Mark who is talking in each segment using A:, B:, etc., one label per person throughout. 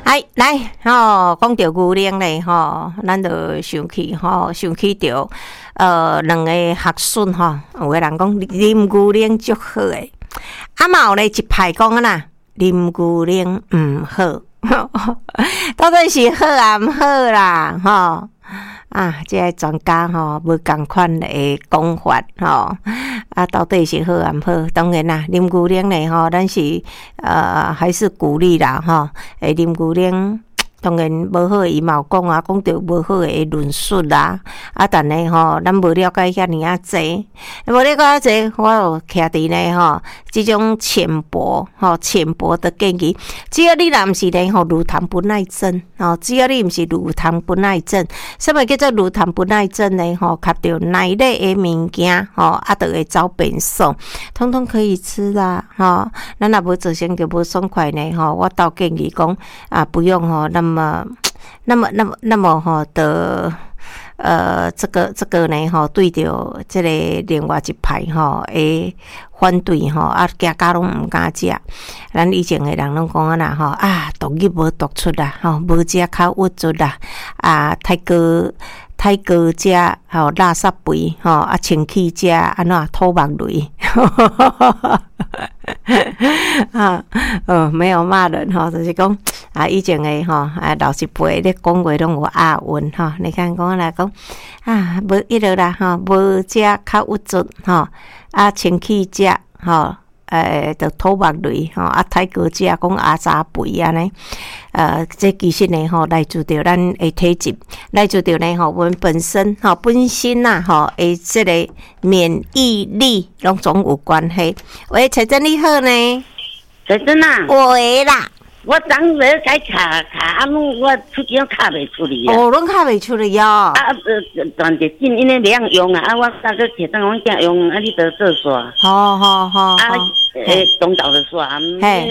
A: 来讲到牛奶咧咱就想起着两个学孙有个人讲啉牛奶足好诶，嘛有咧一派讲啦，啉牛奶毋好，到底是好啊毋好啦这个专家无同款的讲法到底是好啊毋好？当然啦，啉牛奶咧咱是还是鼓励啦啉牛奶。当然无好，伊嘛有讲讲到无好的论述啦。但是咱无了解遐尔啊济，无了解济，我有徛伫咧即种浅薄的建议。只要你若毋是咧乳糖不耐症只要你毋是乳糖不耐症，什么叫做乳糖不耐症咧吸到奶类的物件就会走便爽，通通可以吃啦咱若无做成就无爽快呢我倒建议讲不用那么的这个呢对着这个另外一派会反对家拢毋敢食。咱以前的人拢讲啦毒入无毒出啦无食较郁卒啦太高食垃圾肥清气食安怎土木雷没有骂人就是讲以前的老一辈咧讲话拢有押韵你看讲来讲无迄落啦无食较郁卒清气食就土木雷太高食讲阿杂肥安尼这其实呢来自着咱的体质，来自着呢阮本身的这个免疫力拢总有关系。喂，彩珍你好呢？
B: 彩珍啊，
A: 喂啦，
B: 我昨日改卡我出钱卡袂出嚟
A: 拢卡袂出嚟
B: 断节筋因为袂晓用我大个摕当阮囝用你得做煞。
A: 好
B: 中岛的煞，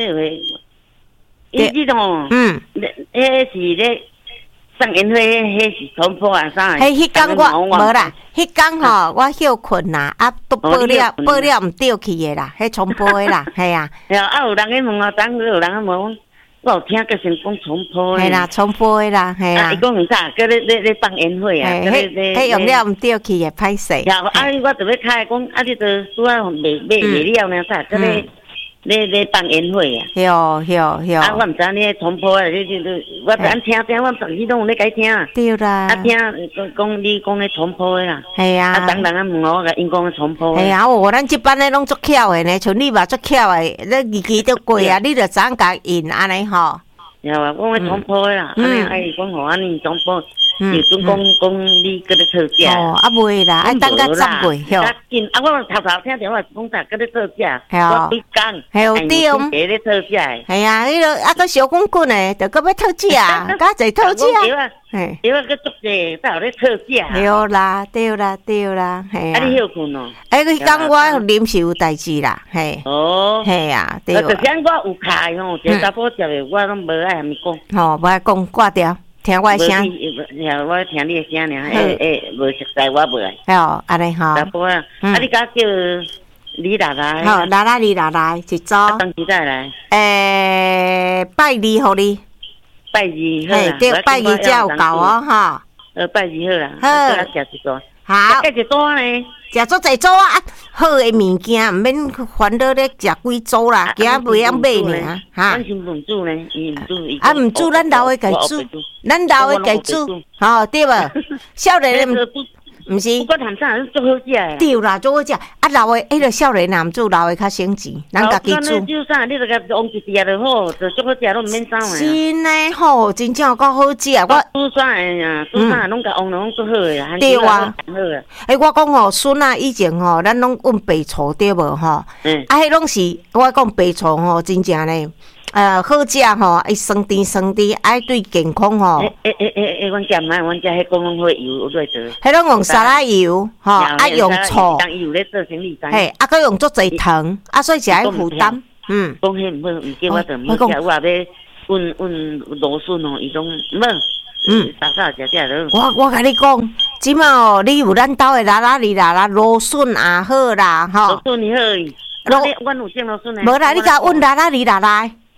B: 迄种迄是咧上烟花，迄是冲破啥？
A: 迄天我无啦，迄天我休困啦，都报了毋对去的啦，迄冲破的啦，系啊。
B: 有人去问昨有人问我有听个先讲冲破的。
A: 系啦，冲破的啦，系啊。
B: 伊讲啥？搁咧放烟花
A: 迄用了毋对去的，歹势。
B: 我特别开讲，你就拄啊卖了呢，啥？搁咧放烟花
A: 我
B: 毋知你冲破我咱听，我昨日拢有咧改听。
A: 对啦。
B: 听讲你讲咧冲破啦。
A: 系啊。
B: 人问我，因讲冲破。
A: 系啊，咱即班咧拢足巧的呢，像你嘛足巧的，你记得过你就怎甲印安尼
B: 我讲冲破啦，安尼讲互安尼冲破。就准讲你搁咧特价
A: 袂啦，等到10月
B: 较紧我头听电话讲啥搁咧特价，我对讲对咧特价
A: 系啊，迄个个小滚滚的，就搁要特价加侪特价
B: 对个足济才有咧特价
A: 对啦系啊，
B: 你休困
A: 佢讲我临时有代志啦系啊对
B: 就像我有开一个查甫接的我拢无爱含伊讲
A: 无爱讲挂掉听我的声，
B: 我听你的声尔，无熟悉我袂。
A: 安尼
B: 查甫你甲叫李奶奶。
A: 李奶奶一组。
B: 当时再来。
A: 拜二互你。
B: 拜二。
A: 对，拜二才有够
B: 拜二好啦。
A: 好。
B: 食一段。
A: 好。
B: 食一段呢？
A: 食足侪组好的物件，毋免烦恼咧食几组啦，惊袂晓买呢
B: 咱先唔煮呢，伊唔煮。
A: 毋煮，咱老的家煮，咱老的家煮，对无？少年的毋是。
B: 我谈啥足好食的。
A: 对啦，足好食。老的迄个少年人毋煮，老的较省钱，咱家己煮。
B: 煮啥？你著甲往一碟就好，就足好食，拢毋免炒的。
A: 真诶好，真正有够好食。
B: 我煮啥的呀？煮啥拢甲往拢足好的。
A: 对啊。我讲孙以前咱拢问白醋对无迄拢是我讲白醋真正咧。好食伊酸甜，爱对健康
B: 阮食毋爱，阮食迄讲拢会油落做。
A: 迄拢用沙拉油用醋。
B: 当油咧做成你知。
A: 佮用足侪糖，所以是爱负担。
B: 讲迄毋好，毋叫我就毋好食。我也要问罗笋伊拢啥食落。
A: 我甲你讲，即马你有咱兜的罗笋也好啦，
B: 罗笋你好，阮有种罗笋的。
A: 无啦，你甲问李奶奶。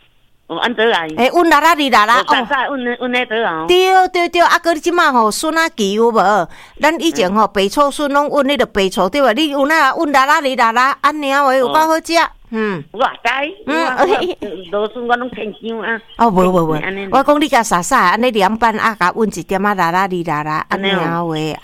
B: 安倒来。
A: 阮啦啦哩啦啦，
B: 哦，阮咧倒啊。
A: 对，啊，哥你即马吼笋仔旗有无？咱以前吼白醋笋拢阮迄个白醋对无？你有那阮啦啦哩啦啦，安尼话有够好食。
B: 我知，罗笋我拢天姜啊。
A: 哦，无，我讲你甲傻傻安尼凉拌啊，甲阮一点仔啦啦哩啦啦，安尼话，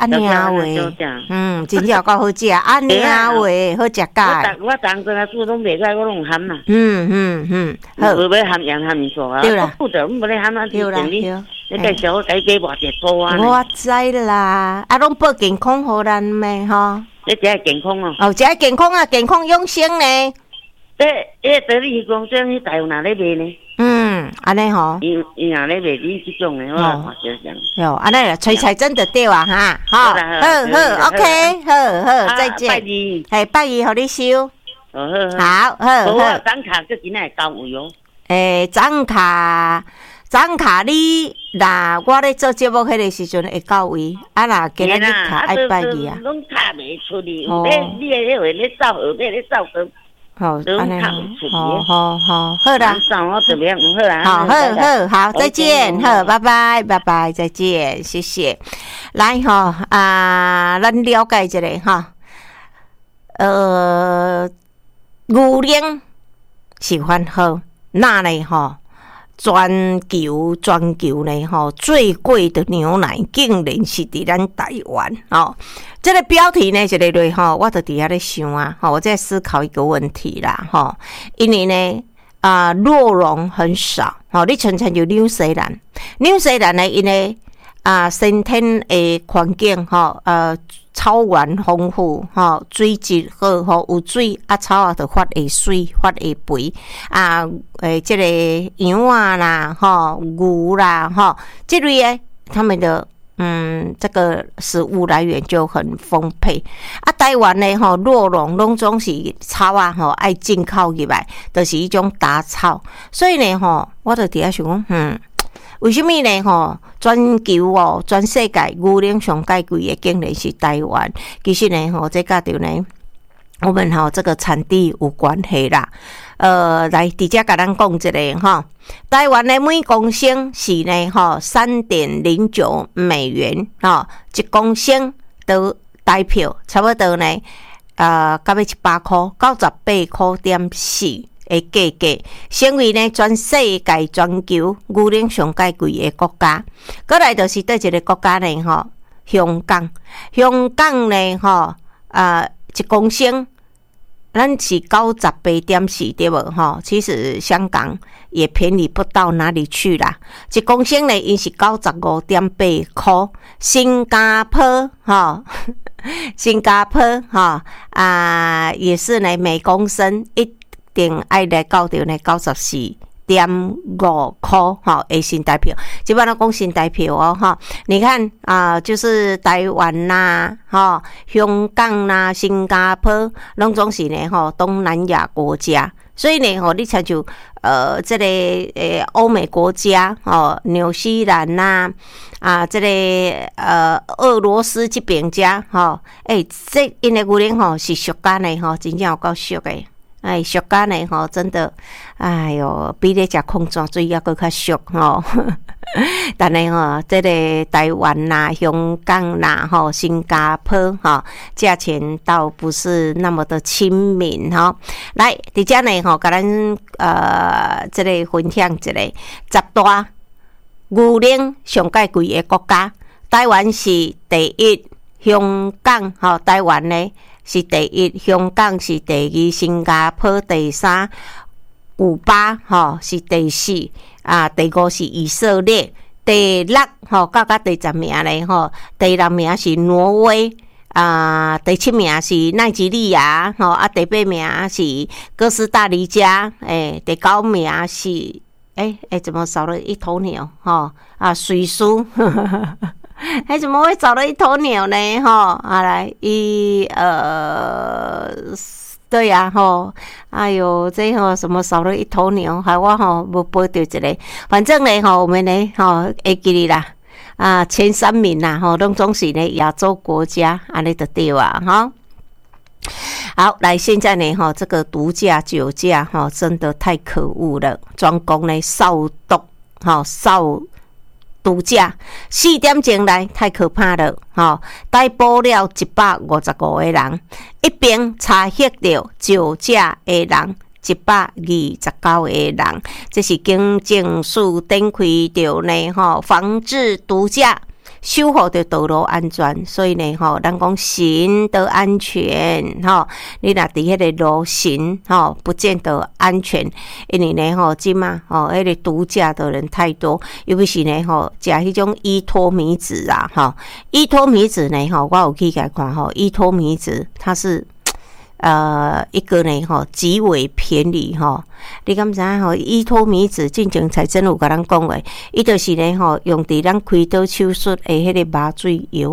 A: 真正够好食，安尼话好食甲。
B: 我当阵啊煮拢袂歹，我拢含啦。
A: 好，
B: 无要含盐含醋啊。
A: 对啦，
B: 不得，阮无咧含啊，
A: 对啦，
B: 你介绍我家加偌济醋啊。
A: 我知啦，啊，拢保健康互咱咩吼？
B: 你食健康哦。
A: 哦，食健康啊，健康养生呢。
B: 得你讲这你台湾哪咧卖呢？
A: 安尼吼，
B: 伊哪咧卖你这种的，我看少少。
A: 哟，安尼啦，吹彩真的对啊哈，好，OK，好，再见。拜二，互你收。好。
B: 我张卡这今仔到位哦。
A: 张卡你若我咧做节目迄个时阵会到位，啊若今日卡爱拜二啊。
B: 拢卡袂出去，你迄回咧走后尾咧走过。
A: 好，安尼好，好啦，
B: 我这边好啦，
A: 好，再见，好，拜拜，再见，谢谢。来吼咱了解一下哈，牛奶是番好，那呢吼？全球呢吼，最贵的牛奶竟然是伫咱台湾哦。这个标题呢，一个类吼，我就伫遐咧想啊，我在思考一个问题啦吼。因为呢鹿茸很少，你像就纽西兰呢，因为先天的环境草原丰富水质好有水草啊，就发会水发会肥这个羊啊啦牛啦这类的他们的这个食物来源就很丰沛台湾呢鹿茸拢总是草啊爱进口入来，就是一种杂草，所以呢我就伫遐想讲为什么呢？全球全世界牛奶上介贵的竟然是台湾。其实呢这甲着呢，我们这个产地有关系啦。来直接甲咱讲一个台湾的每公升是呢3.09美元一公升都代表差不多呢到要100块，98块点4。的价格，成为呢全世界全球牛奶上介贵的国家。过来就是对一个国家呢香港呢一公升咱是98.4对无其实香港也便宜不到哪里去啦。一公升呢因是95.8块，新加坡也是呢每公升定爱来到着呢94.5块的新台票，基本上讲新台票你看就是台湾啦香港啦新加坡拢总是呢东南亚国家，所以呢你像就这个欧美国家纽西兰啦这个俄罗斯这边家这因的牛奶是俗家呢真正有够俗的。俗家呢真的比咧食矿泉水还更较俗但是这个台湾啦香港啦新加坡价钱倒不是那么的亲民来伫遮呢甲咱这个分享一个10大牛奶上介贵的国家，台湾是第一，香港台湾呢是第一，香港是第二，新加坡第三，古巴是第四第五是以色列，第六到第10名咧第6名是挪威第7名是奈及利亚第8名是哥斯达黎加第9名是怎么少了一头鸟水苏怎么会找了一头鸟呢来对呀哎呦这什么少了一头鸟害我无报到一个，反正呢我们呢会记哩啦前3名啦拢总是呢亚洲国家安尼就对啊好，来现在呢这个毒驾酒驾真的太可恶了，专讲呢扫毒扫毒驾4点钟来太可怕了逮捕了155个人，一并查获到酒驾的人129个人，这是警政署展开着呢防治毒驾，守护着道路安全。所以呢咱讲行得安全你若伫迄个路行不见得安全，因为呢即嘛迄个毒驾的人太多，尤其是呢食迄种依托米脂啊依托米脂呢我有去甲看依托米脂它是一个呢极为便宜你敢知影依托米脂进前才真有甲咱讲诶，伊就是呢用伫咱开刀手术诶迄个麻醉药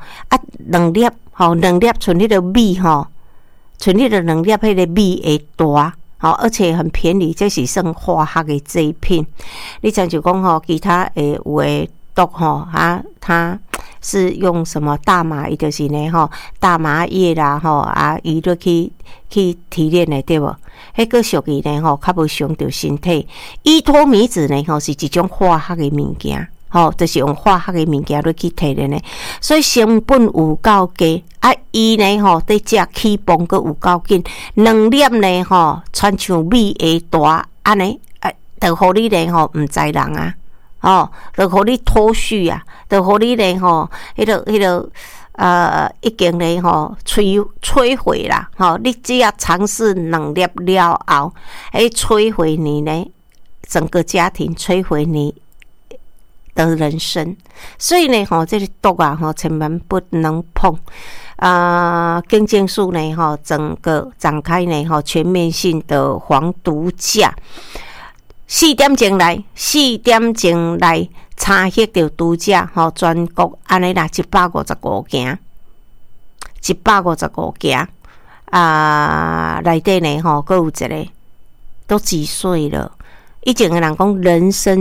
A: 2粒2粒剩迄个米剩迄个2粒迄个米会大而且很便宜，这是算化学的制品。你像就讲其他有诶毒它是用什么大麻，伊就是呢大麻叶啦伊就去提炼的对无？迄个属于呢较无伤到身体。依托米脂呢是一种化学的物件，就是用化学的物件去提炼的，所以成本有够低伊呢伫食起磅阁有够紧，2粒呢亲像米会大安尼就互你呢毋知人就互你脱序就互你呢迄个已经呢摧毁啦你只要尝试2粒了后摧毁你呢整个家庭，摧毁你的人生。所以呢这个毒千万不能碰警政署呢整个展开呢全面性的防毒驾4点钟来查获到毒驾全国安尼啦155件155件内底呢还有一个都几岁了，以前的人讲人生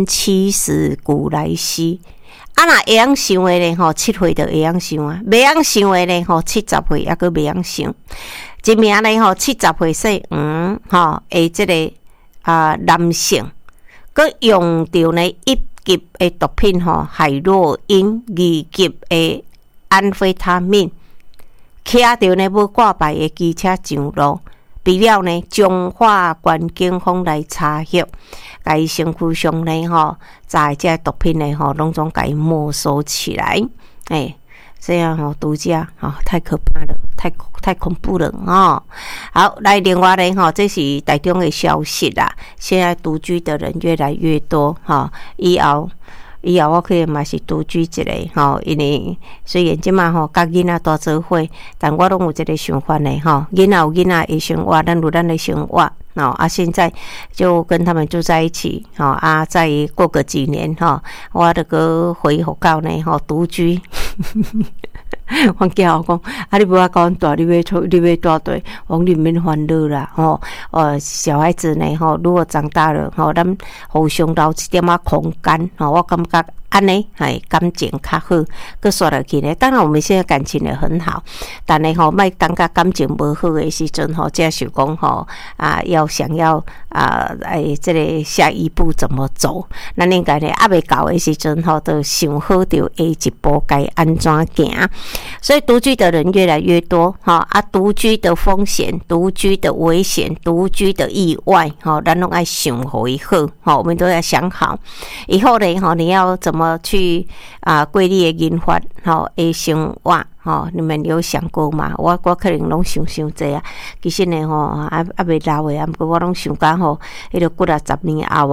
A: 70古来稀若会晓想的呢7岁就会晓想袂晓想的呢70岁还阁袂晓想，一名呢70岁细的这个男性佮用到呢1级的毒品海洛因，2级的安非他命，骑着呢无挂牌的机车上路，被了呢中华县警方来查获，甲伊身躯上呢在这毒品呢拢总甲伊没收起来。这样毒驾太可怕了，太恐怖了好，来另外呢这是台中的消息啦。现在独居的人越来越多以后我可能嘛是独居一个因为虽然即嘛甲囡仔大做伙，但我拢有一个想法呢囡仔有囡仔的生活，咱有咱的生活现在就跟他们住在一起再过个几年我就个恢复到呢独居我叫我讲你不要讲大，你要大对，我你免烦恼啦小孩子呢如果长大了咱互相留一点空间我感觉安尼感情较好，佮刷落去呢。当然我们现在感情也很好，但呢莫当甲感情无好的时阵这是讲要想要这个下一步怎么走，咱应该呢还未到的时阵就想好着下一步该安怎行。所以独居的人越来越多独居的风险、独居的危险、独居的意外咱拢要想好以后我们都要想好以后呢你要怎么去过你的银发的生活你们有想过吗？我可能拢想这其实呢还未老的不过我拢想讲迄个过了10年后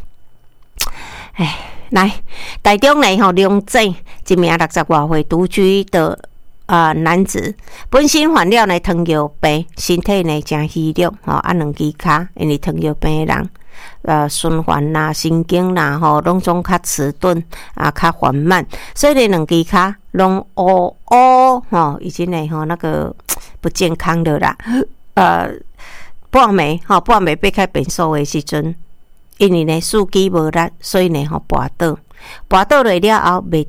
A: 来台中呢龙井一名60多岁独居的男子，本身患了呢糖尿病，身体呢真虚弱2支脚，因为糖尿病的人循环啦、神经啦拢总较迟钝较缓慢，所以呢2支脚拢已经呢那个不健康的啦半暝爬开便所的时阵，因为呢司机无力，所以呢跋倒落了后袂顶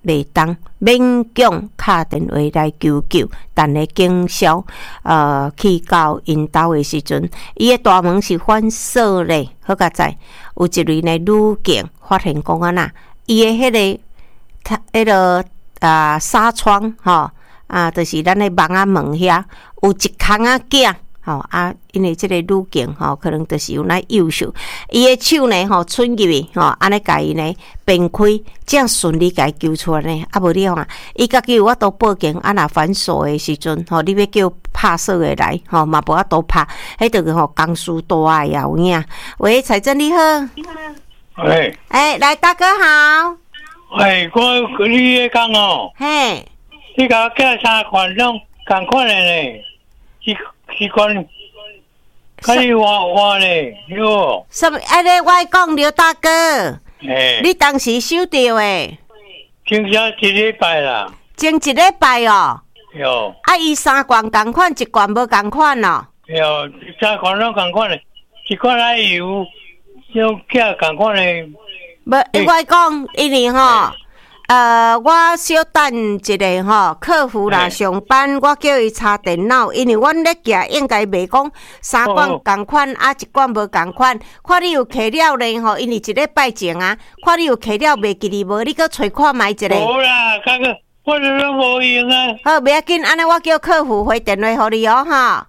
A: 袂当，勉强敲电话来求救，等咧警消去到因兜的时阵，伊的大门是反锁咧，好佳在有一位呢女警发现讲啊呐，伊的迄个纱窗吼就是咱的网仔门遐有一空仔镜。因为这个女警可能就是有那优秀，伊的手呢伸入去安尼甲伊呢变开，这样顺利甲伊救出来呢。无你看，伊家己有法度报警，若反锁的时阵你要叫拍锁的来嘛无法度拍，迄个工序大啊有影。喂，财政你好，
C: 喂，
A: 来大哥好，
C: 喂，我你咧讲
A: 嘿，
C: 你甲我叫三款拢共款的呢，是款，可以换咧，哟。
A: 什么？我讲刘大哥，你当时收到诶？
C: 前一礼拜啦。
A: 前一礼拜哦。
C: 哟。
A: 伊三罐共款，一罐无共款哦。
C: 哟，三罐拢共款咧，一罐奶油，用叫共款咧。
A: 无，我讲，因为我小等一个客服啦上班，我叫伊查电脑，因为阮咧寄应该袂讲三罐共款，一罐无共款。看你有摕了咧因为一礼拜前看你有摕了袂记哩无，你搁找看觅一个。
C: 无啦，刚刚我都无用啊。
A: 好，袂要紧，安尼我叫客服回电话互你好，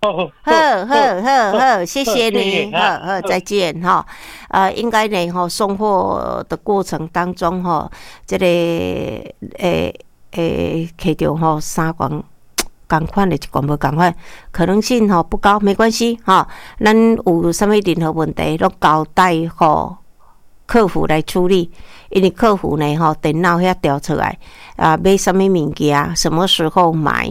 A: 谢谢你，好，再见应该呢送货的过程当中这个摕到三罐同款的，一罐无同款，可能性不高，没关系咱有啥物任何问题，都交代客服来处理，因为客服呢电脑遐调出来买什么物件，什么时候买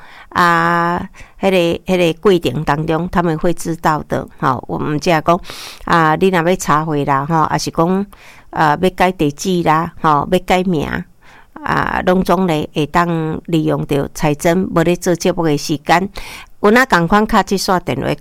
A: 迄个规定当中他们会知道的我们这样讲你若要查回啦还是讲要改地址啦要改名拢总咧会当利用到财政无咧做节目的时间。有哪共款卡即线电话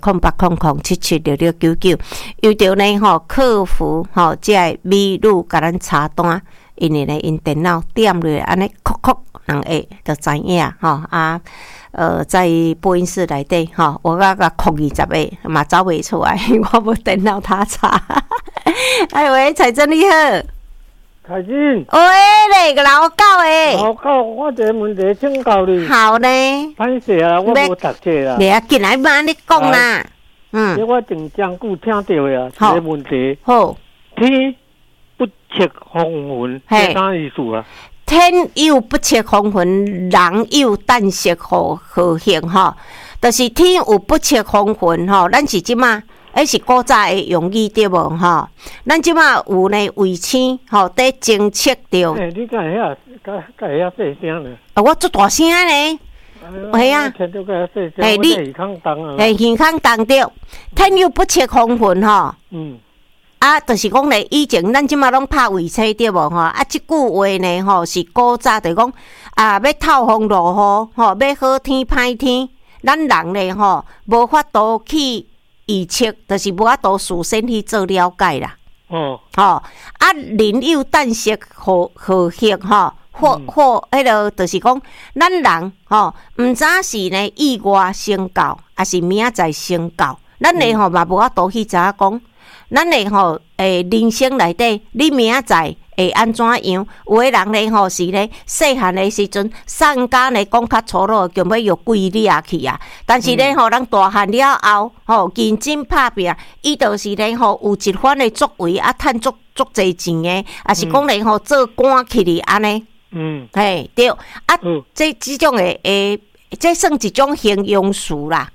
A: 0800776699，有着呢客服即个美女甲咱查单，因为呢因电脑点落安尼扣扣人会就知影在播音室内底我甲扣20个嘛找袂出来，我无电脑他查。喂，财政你好。
D: 凯金，
A: 喂嘞，个老狗诶，
D: 老狗，我一个问题请教你。
A: 好呢。
D: 歹势啊，我无读册啦。
A: 袂要紧，来慢你讲啦。
D: 我真将久听到呀，一个问题。
A: 好。
D: 天不测风云，是啥意思啊？
A: 天有不测风云，人有旦夕祸幸就是天有不测风云咱是即马。迄是古早的用语对无咱即马有呢卫星在侦测着。
D: 你敢会晓细声呢？
A: 我做大声呢。系啊。
D: 你耳孔重啊。
A: 耳孔重着，天有不测风云就是讲咧，以前咱即马拢拍卫星对无即句话呢是古早就讲要透风落雨要好天歹天，咱人咧无法度去。预测就是无法度事先去做了解啦。人有旦夕祸幸或迄个就是讲，咱人毋知是呢意外先到，还是明仔载先到，咱咧嘛无法度去知影讲，咱咧人生内底，你明仔载会安怎样？有的人咧是咧细汉的时阵，散家咧讲较粗鲁，叫要用鬼掠去啊。但是咧人大汉了后，认真拍拼，伊就是咧有一番的作为趁足侪钱的，也是讲咧做官去哩安尼。对这种的这算一种形容词啦。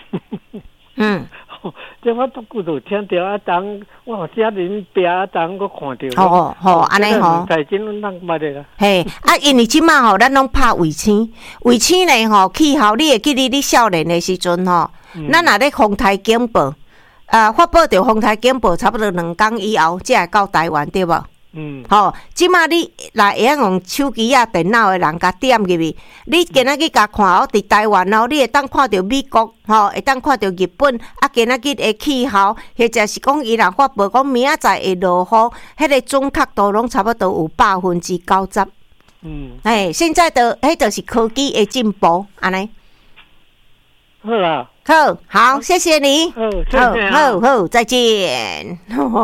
D: 这我都久听到当我写人病当我看到。
A: 安尼
D: 财经拢当捌的啦。
A: 因为即马咱拢拍卫星咧气候，你会记得你少年的时阵咱若咧风台警报发布着风台警报，差不多2天以后才会到台湾，对无？即马你若会用手机电脑的人甲点入去，你今仔日甲看伫台湾你会当看到美国会当看到日本今仔日的气候，或者是讲伊若发布讲明仔载会落雨，迄个准确度拢差不多有90%。 现在的迄就是科技的进步，安尼。
D: 好啦，
A: 好，谢谢你。好，再见。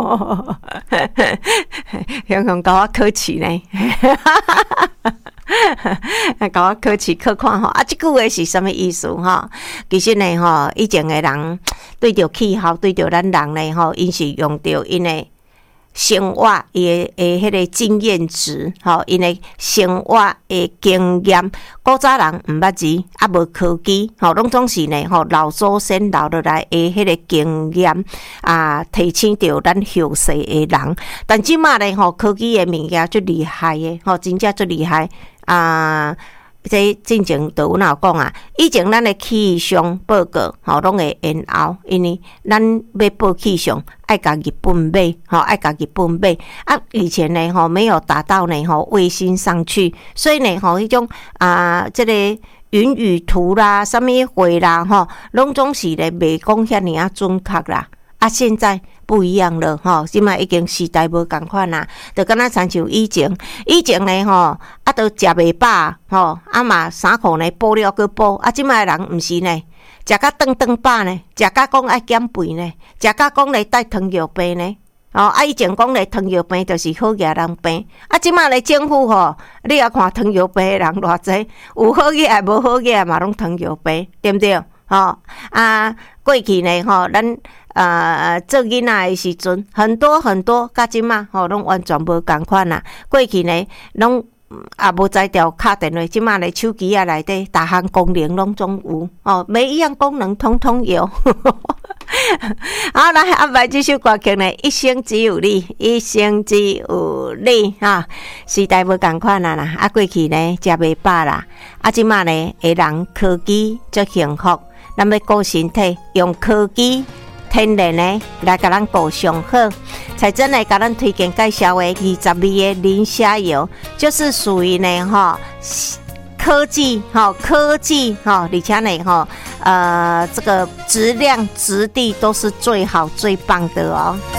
A: 香港甲我客气呢，甲我客气看看吼。这句话是什么意思吼？其实呢吼，以前的人对着气候，对着咱人呢吼，因是用着因的生活伊的迄个经验值，吼，因的生活的经验，古早人毋捌字，啊无科技，吼，拢总是呢，吼老祖先留落来的迄个经验啊，提醒着咱后世的人。但即马呢，吼科技的物件最厉害的，吼真正最厉害啊！这进前就有哪有讲啊？以前咱的气象报告吼，拢会延后，因为咱要报气象爱甲日本买，吼爱甲日本买。啊，以前呢吼没有达到呢吼卫星上去，所以呢吼迄种这个云雨图啦、什么话啦吼，拢总是咧袂讲遐尔准确啦。啊，现在不一样了吼，即摆已经时代无共款啦，就敢若亲像以前呢吼，都食袂饱吼，嘛3箍呢补了搁补，即摆人毋是呢，食甲顿饱呢，食甲讲爱减肥呢，食甲讲咧带糖尿病呢，以前讲咧糖尿病就是好野人病，即摆咧政府吼，你也看糖尿病的人偌济，有好野也无好野嘛拢糖尿病，对毋对？过去呢吼，咱做囡仔的时阵，很多甲即马吼拢完全无共款啦。过去呢，拢也无在调敲电话，即马咧手机啊内底，大项功能拢总有每一样功能通通有。好，来安排这首歌曲呢，一生只有你，一生只有你时代无共款啦，过去呢食袂饱啦，即马呢个人科技足幸福，咱要顾身体，用科技。天然的来甲咱顾上好，才真来甲咱推荐介绍的20味的磷虾油，就是属于呢科技而且呢这个质量质地都是最好最棒的哦。